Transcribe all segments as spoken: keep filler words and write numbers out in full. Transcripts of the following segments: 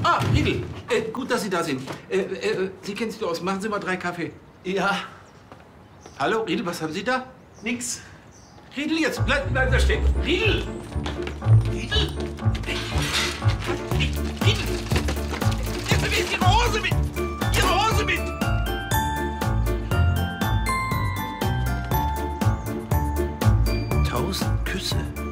Ah, Riedl, äh, gut, dass Sie da sind. Äh, äh, Sie kennen sich aus. Machen Sie mal drei Kaffee. Ja. Hallo, Riedl, was haben Sie da? Nix. Riedl, jetzt bleib, bleib da stehen. Riedl! Riedl! Riedl! Jetzt haben wir Ihre Hose mit! Ihre Hose mit! Tausend Küsse.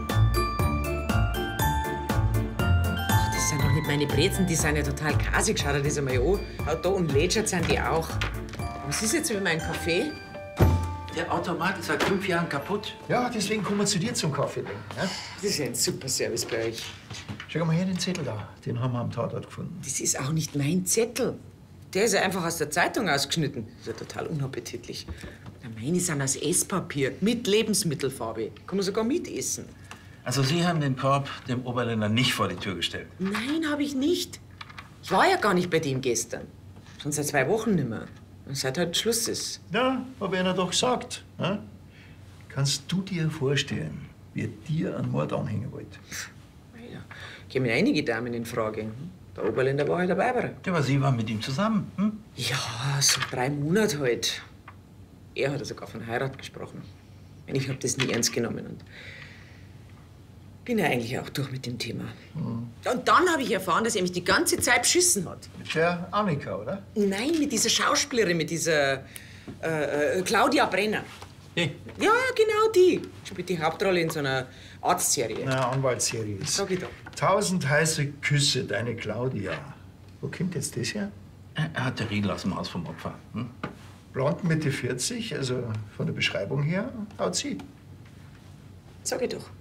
Das sind doch nicht meine Brezen, die sind ja total kasig. Schau dir das einmal an. Auch da unlätschert sind die auch. Was ist jetzt mit meinem Kaffee? Der Automat ist seit fünf Jahren kaputt. Ja, deswegen kommen wir zu dir zum Kaffee. Ja? Das ist ja ein super Service bei euch. Schau mal her, den Zettel da. Den haben wir am Tatort gefunden. Das ist auch nicht mein Zettel. Der ist ja einfach aus der Zeitung ausgeschnitten. Das ist ja total unappetitlich. Na, meine sind aus Esspapier mit Lebensmittelfarbe. Kann man sogar mitessen. Also Sie haben den Korb dem Oberländer nicht vor die Tür gestellt? Nein, habe ich nicht. Ich war ja gar nicht bei dem gestern. Schon seit zwei Wochen nicht mehr. Und seit heute Schluss ist. Ja, hab ich Ihnen doch gesagt. Ja? Kannst du dir vorstellen, wer dir einen Mord anhängen wollte? Ja, kämen einige Damen in Frage. Der Oberländer war halt dabei. Aber Ja, aber Sie waren mit ihm zusammen, hm? ja, so drei Monate halt. Er hat sogar von Heirat gesprochen. Ich habe das nie ernst genommen und bin ja eigentlich auch durch mit dem Thema. Mhm. Und dann habe ich erfahren, dass er mich die ganze Zeit beschissen hat. Mit der Annika, oder? Nein, mit dieser Schauspielerin, mit dieser äh, äh, Claudia Brenner. Hey. Ja, genau die. Spielt die Hauptrolle in so einer Arztserie. Na, Anwaltsserie. Sag ich doch. Tausend heiße Küsse, deine Claudia. Wo kommt jetzt das her? Er hat der Riedl aus dem Haus vom Opfer. Hm? Blond Mitte vierzig, also von der Beschreibung her, haut sie. Sag ich doch.